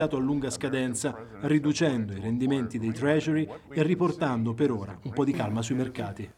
a lunga scadenza, riducendo i rendimenti dei treasury e riportando per ora un po' di calma sui mercati.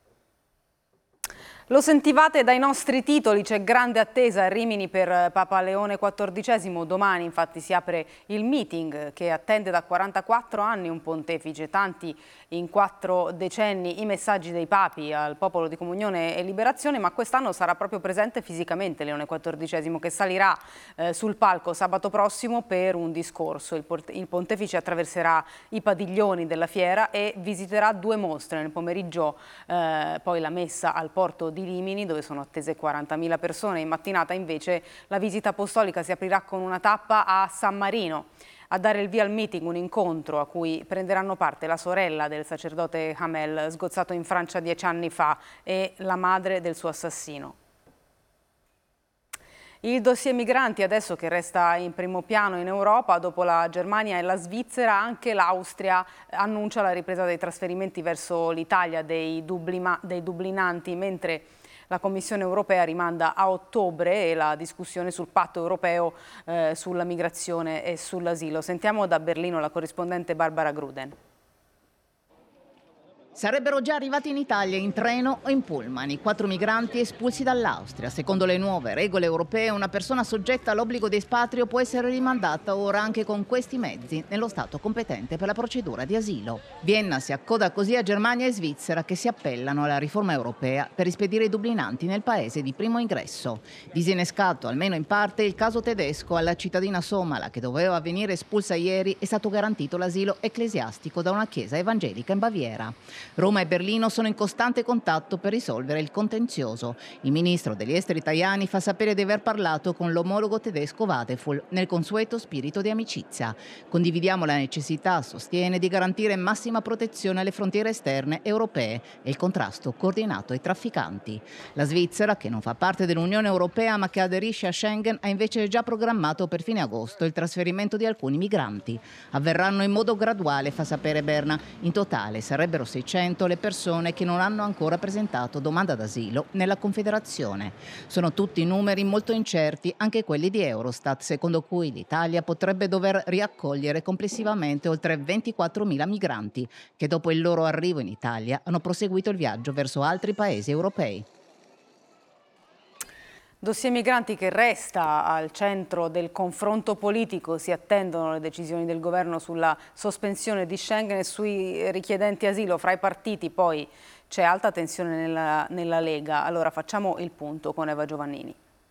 Lo sentivate dai nostri titoli, c'è grande attesa a Rimini per Papa Leone XIV. Domani infatti si apre il meeting che attende da 44 anni un pontefice, tanti in 4 decenni i messaggi dei papi al popolo di comunione e liberazione, ma quest'anno sarà proprio presente fisicamente Leone XIV che salirà sul palco sabato prossimo per un discorso. Il pontefice attraverserà i padiglioni della fiera e visiterà 2 mostre nel pomeriggio, poi la messa al porto di Rimini dove sono attese 40.000 persone. In mattinata invece la visita apostolica si aprirà con una tappa a San Marino. A dare il via al meeting un incontro a cui prenderanno parte la sorella del sacerdote Hamel, sgozzato in Francia 10 anni fa, e la madre del suo assassino. Il dossier migranti adesso che resta in primo piano in Europa, dopo la Germania e la Svizzera, anche l'Austria annuncia la ripresa dei trasferimenti verso l'Italia dei dublinanti, mentre la Commissione europea rimanda a ottobre la discussione sul patto europeo sulla migrazione e sull'asilo. Sentiamo da Berlino la corrispondente Barbara Gruden. Sarebbero già arrivati in Italia in treno o in pullman i 4 migranti espulsi dall'Austria. Secondo le nuove regole europee, una persona soggetta all'obbligo di espatrio può essere rimandata ora anche con questi mezzi nello Stato competente per la procedura di asilo. Vienna si accoda così a Germania e Svizzera che si appellano alla riforma europea per rispedire i dublinanti nel paese di primo ingresso. Disinnescato almeno in parte il caso tedesco, alla cittadina somala che doveva venire espulsa ieri è stato garantito l'asilo ecclesiastico da una chiesa evangelica in Baviera. Roma e Berlino sono in costante contatto per risolvere il contenzioso. Il ministro degli esteri Tajani fa sapere di aver parlato con l'omologo tedesco Wadephul nel consueto spirito di amicizia. Condividiamo la necessità, sostiene, di garantire massima protezione alle frontiere esterne europee e il contrasto coordinato ai trafficanti. La Svizzera, che non fa parte dell'Unione Europea ma che aderisce a Schengen, ha invece già programmato per fine agosto il trasferimento di alcuni migranti. Avverranno in modo graduale, fa sapere Berna. In totale sarebbero 600 le persone che non hanno ancora presentato domanda d'asilo nella Confederazione. Sono tutti numeri molto incerti, anche quelli di Eurostat, secondo cui l'Italia potrebbe dover riaccogliere complessivamente oltre 24.000 migranti che dopo il loro arrivo in Italia hanno proseguito il viaggio verso altri paesi europei. Dossier migranti che resta al centro del confronto politico, si attendono le decisioni del governo sulla sospensione di Schengen e sui richiedenti asilo. Fra i partiti poi c'è alta tensione nella Lega. Allora facciamo il punto con Eva Giovannini.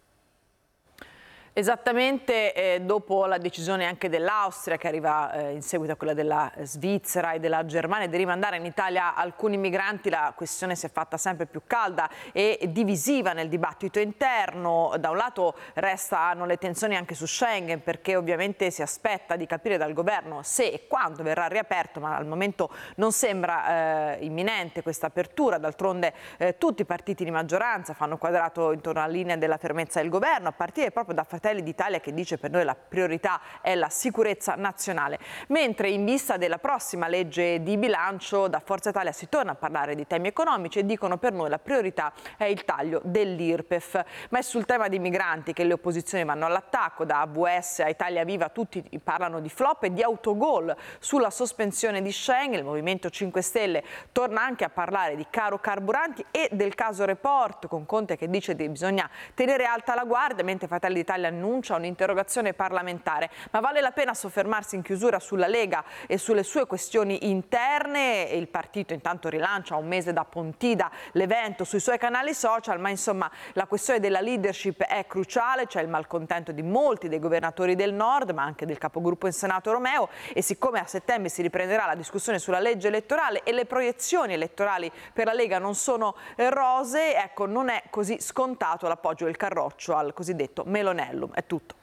Esattamente dopo la decisione anche dell'Austria che arriva in seguito a quella della Svizzera e della Germania di rimandare in Italia alcuni migranti, la questione si è fatta sempre più calda e divisiva nel dibattito interno. Da un lato restano le tensioni anche su Schengen, perché ovviamente si aspetta di capire dal governo se e quando verrà riaperto, ma al momento non sembra imminente questa apertura. D'altronde tutti i partiti di maggioranza fanno quadrato intorno alla linea della fermezza del governo, a partire proprio da Fratelli d'Italia, che dice per noi la priorità è la sicurezza nazionale. Mentre in vista della prossima legge di bilancio da Forza Italia si torna a parlare di temi economici e dicono per noi la priorità è il taglio dell'IRPEF. Ma è sul tema dei migranti che le opposizioni vanno all'attacco, da AVS a Italia Viva tutti parlano di flop e di autogol sulla sospensione di Schengen. Il Movimento 5 Stelle torna anche a parlare di caro carburanti e del caso Report, con Conte che dice che bisogna tenere alta la guardia, mentre Fratelli d'Italia annuncia un'interrogazione parlamentare. Ma vale la pena soffermarsi in chiusura sulla Lega e sulle sue questioni interne? Il partito intanto rilancia a un mese da Pontida l'evento sui suoi canali social, ma insomma la questione della leadership è cruciale. C'è il malcontento di molti dei governatori del Nord, ma anche del capogruppo in Senato Romeo, e siccome a settembre si riprenderà la discussione sulla legge elettorale e le proiezioni elettorali per la Lega non sono rosee, ecco, non è così scontato l'appoggio del Carroccio al cosiddetto Melonellum. È tutto.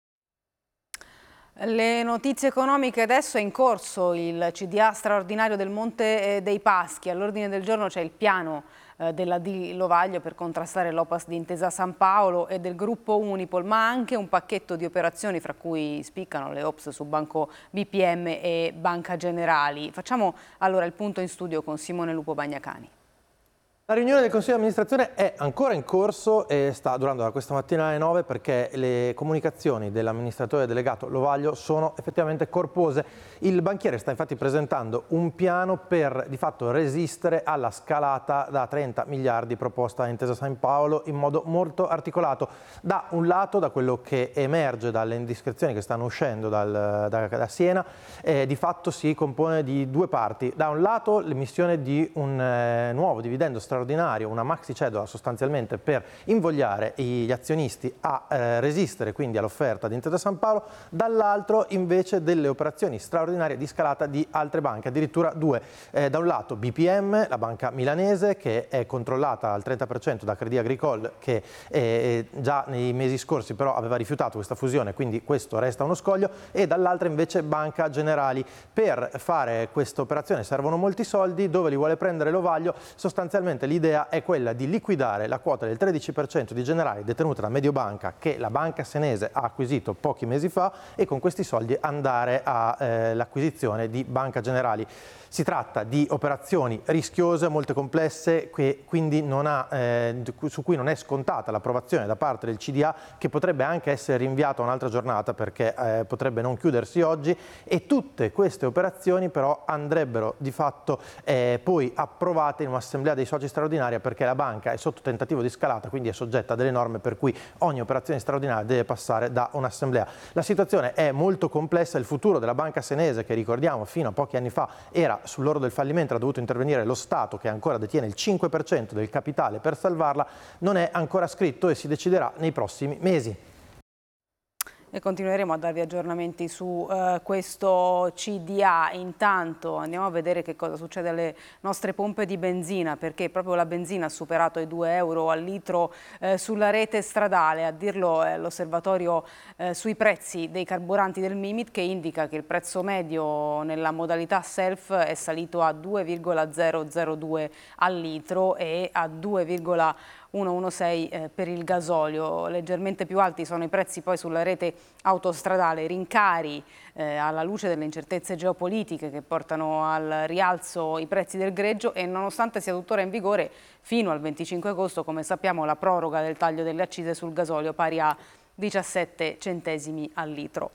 Le notizie economiche, adesso è in corso il CDA straordinario del Monte dei Paschi. All'ordine del giorno c'è il piano della Di Lovaglio per contrastare l'Opas di Intesa San Paolo e del gruppo Unipol, ma anche un pacchetto di operazioni fra cui spiccano le ops su Banco BPM e Banca Generali. Facciamo allora il punto in studio con Simone Lupo Bagnacani. La riunione del Consiglio di amministrazione è ancora in corso e sta durando da questa mattina alle 9 perché le comunicazioni dell'amministratore delegato Lovaglio sono effettivamente corpose. Il banchiere sta infatti presentando un piano per di fatto resistere alla scalata da 30 miliardi proposta a Intesa San Paolo in modo molto articolato. Da un lato, da quello che emerge dalle indiscrezioni che stanno uscendo da Siena, di fatto si compone di due parti. Da un lato l'emissione di un nuovo dividendo straordinario, una maxi cedola sostanzialmente per invogliare gli azionisti a resistere quindi all'offerta di Intesa San Paolo, dall'altro invece delle operazioni straordinarie di scalata di altre banche, addirittura due. Da un lato BPM, la banca milanese, che è controllata al 30% da Crédit Agricole, che già nei mesi scorsi però aveva rifiutato questa fusione, quindi questo resta uno scoglio, e dall'altra invece Banca Generali. Per fare questa operazione servono molti soldi. Dove li vuole prendere Lovaglio? Sostanzialmente l'idea è quella di liquidare la quota del 13% di Generali detenuta da Mediobanca, che la banca senese ha acquisito pochi mesi fa, e con questi soldi andare all'acquisizione di Banca Generali. Si tratta di operazioni rischiose, molto complesse, che quindi su cui non è scontata l'approvazione da parte del CDA, che potrebbe anche essere rinviato a un'altra giornata perché potrebbe non chiudersi oggi, e tutte queste operazioni però andrebbero di fatto poi approvate in un'assemblea dei soci straordinaria, perché la banca è sotto tentativo di scalata, quindi è soggetta a delle norme per cui ogni operazione straordinaria deve passare da un'assemblea. La situazione è molto complessa. Il futuro della banca senese, che ricordiamo fino a pochi anni fa era sull'orlo del fallimento, ha dovuto intervenire lo Stato, che ancora detiene il 5% del capitale per salvarla, non è ancora scritto e si deciderà nei prossimi mesi. E continueremo a darvi aggiornamenti su questo CDA. Intanto andiamo a vedere che cosa succede alle nostre pompe di benzina, perché proprio la benzina ha superato i 2 euro al litro sulla rete stradale. A dirlo è l'osservatorio sui prezzi dei carburanti del Mimit, che indica che il prezzo medio nella modalità self è salito a 2,002 al litro e a 2,116 per il gasolio. Leggermente più alti sono i prezzi poi sulla rete autostradale. Rincari alla luce delle incertezze geopolitiche che portano al rialzo i prezzi del greggio, e nonostante sia tuttora in vigore fino al 25 agosto, come sappiamo, la proroga del taglio delle accise sul gasolio pari a 17 centesimi al litro.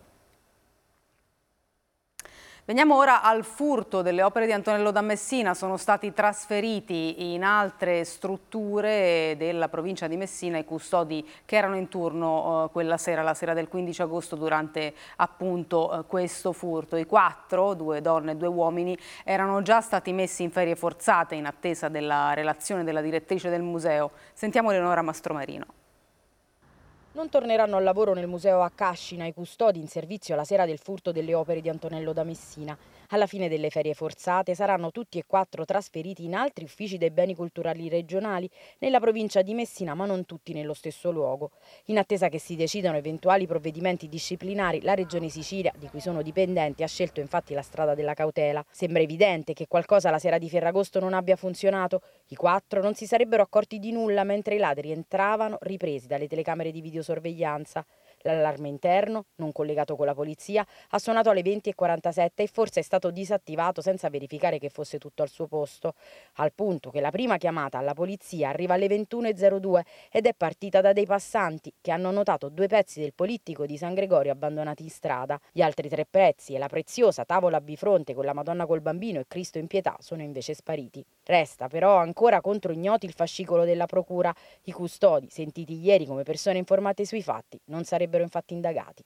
Veniamo ora al furto delle opere di Antonello da Messina. Sono stati trasferiti in altre strutture della provincia di Messina i custodi che erano in turno quella sera, la sera del 15 agosto, durante appunto questo furto. I 4, 2 donne e 2 uomini, erano già stati messi in ferie forzate in attesa della relazione della direttrice del museo. Sentiamo Eleonora Mastromarino. Non torneranno al lavoro nel museo a Cascina i custodi in servizio la sera del furto delle opere di Antonello da Messina. Alla fine delle ferie forzate saranno tutti e 4 trasferiti in altri uffici dei beni culturali regionali nella provincia di Messina, ma non tutti nello stesso luogo. In attesa che si decidano eventuali provvedimenti disciplinari, la Regione Sicilia, di cui sono dipendenti, ha scelto infatti la strada della cautela. Sembra evidente che qualcosa la sera di Ferragosto non abbia funzionato. I 4 non si sarebbero accorti di nulla mentre i ladri entravano, ripresi dalle telecamere di videosorveglianza. L'allarme interno, non collegato con la polizia, ha suonato alle 20:47 e forse è stato disattivato senza verificare che fosse tutto al suo posto, al punto che la prima chiamata alla polizia arriva alle 21:02 ed è partita da dei passanti che hanno notato 2 pezzi del polittico di San Gregorio abbandonati in strada. Gli altri 3 pezzi e la preziosa tavola bifronte con la Madonna col Bambino e Cristo in pietà sono invece spariti. Resta però ancora contro ignoti il fascicolo della procura. I custodi, sentiti ieri come persone informate sui fatti, non sarebbero infatti indagati.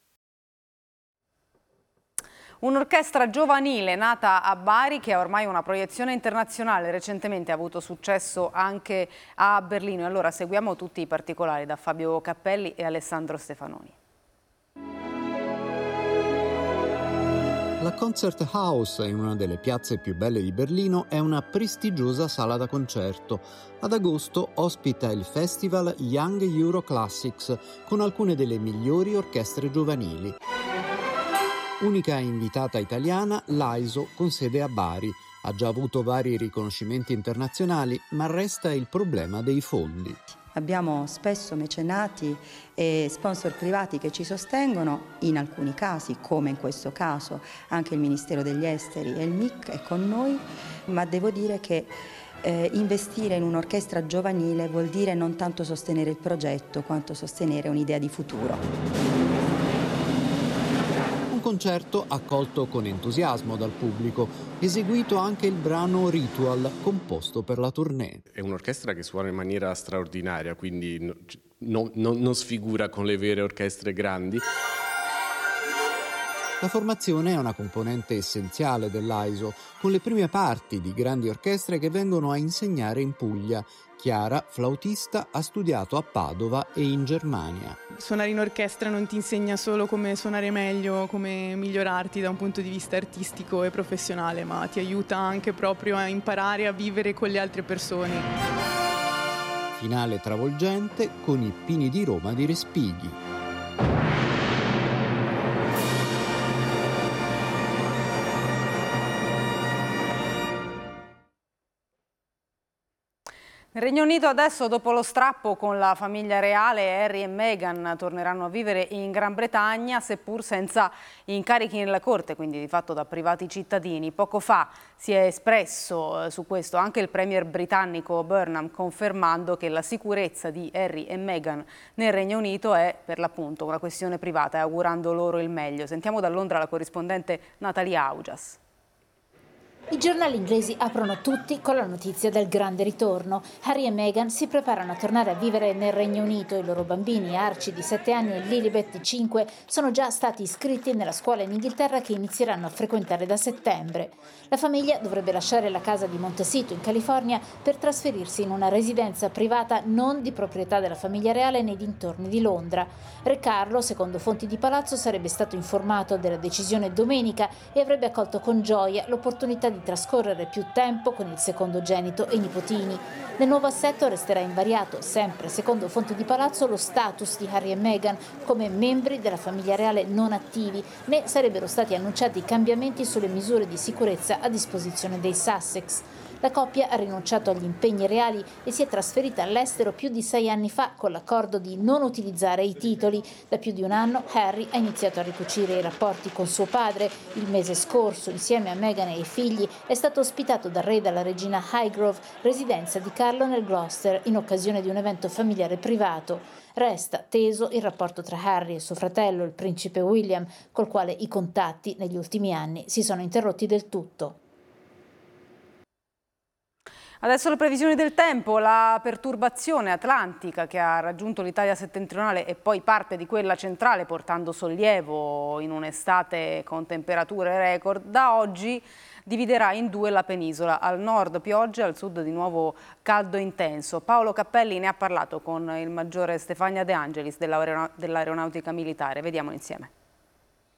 Un'orchestra giovanile nata a Bari che ha ormai una proiezione internazionale, recentemente ha avuto successo anche a Berlino. E allora seguiamo tutti i particolari da Fabio Cappelli e Alessandro Stefanoni. La Concert House, in una delle piazze più belle di Berlino, è una prestigiosa sala da concerto. Ad agosto ospita il festival Young Euro Classics con alcune delle migliori orchestre giovanili. Unica invitata italiana, l'AISO, con sede a Bari. Ha già avuto vari riconoscimenti internazionali, ma resta il problema dei fondi. Abbiamo spesso mecenati e sponsor privati che ci sostengono, in alcuni casi, come in questo caso, anche il Ministero degli Esteri e il MIC è con noi, ma devo dire che investire in un'orchestra giovanile vuol dire non tanto sostenere il progetto quanto sostenere un'idea di futuro. Un concerto accolto con entusiasmo dal pubblico, eseguito anche il brano Ritual, composto per la tournée. È un'orchestra che suona in maniera straordinaria, quindi non sfigura con le vere orchestre grandi. La formazione è una componente essenziale dell'AISO, con le prime parti di grandi orchestre che vengono a insegnare in Puglia. Chiara, flautista, ha studiato a Padova e in Germania. Suonare in orchestra non ti insegna solo come suonare meglio, come migliorarti da un punto di vista artistico e professionale, ma ti aiuta anche proprio a imparare a vivere con le altre persone. Finale travolgente con i Pini di Roma di Respighi. Nel Regno Unito adesso, dopo lo strappo con la famiglia reale, Harry e Meghan torneranno a vivere in Gran Bretagna, seppur senza incarichi nella corte, quindi di fatto da privati cittadini. Poco fa si è espresso su questo anche il premier britannico Burnham, confermando che la sicurezza di Harry e Meghan nel Regno Unito è per l'appunto una questione privata e augurando loro il meglio. Sentiamo da Londra la corrispondente Natalia Augias. I giornali inglesi aprono tutti con la notizia del grande ritorno. Harry e Meghan si preparano a tornare a vivere nel Regno Unito. I loro bambini, Archie di 7 anni e Lilibet di 5, sono già stati iscritti nella scuola in Inghilterra che inizieranno a frequentare da settembre. La famiglia dovrebbe lasciare la casa di Montecito in California per trasferirsi in una residenza privata non di proprietà della famiglia reale nei dintorni di Londra. Re Carlo, secondo fonti di palazzo, sarebbe stato informato della decisione domenica e avrebbe accolto con gioia l'opportunità di trascorrere più tempo con il secondogenito e i nipotini. Nel nuovo assetto resterà invariato, sempre secondo fonti di palazzo, lo status di Harry e Meghan come membri della famiglia reale non attivi, né sarebbero stati annunciati cambiamenti sulle misure di sicurezza a disposizione dei Sussex. La coppia ha rinunciato agli impegni reali e si è trasferita all'estero più di 6 anni fa con l'accordo di non utilizzare i titoli. Da più di un anno Harry ha iniziato a ricucire i rapporti con suo padre. Il mese scorso, insieme a Meghan e ai figli, è stato ospitato dal re e dalla regina Highgrove, residenza di Carlo nel Gloucester, in occasione di un evento familiare privato. Resta teso il rapporto tra Harry e suo fratello, il principe William, col quale i contatti negli ultimi anni si sono interrotti del tutto. Adesso le previsioni del tempo, la perturbazione atlantica che ha raggiunto l'Italia settentrionale e poi parte di quella centrale portando sollievo in un'estate con temperature record, da oggi dividerà in due la penisola, al nord pioggia, al sud di nuovo caldo intenso. Paolo Cappelli ne ha parlato con il maggiore Stefania De Angelis dell'Aeronautica Militare, vediamolo insieme.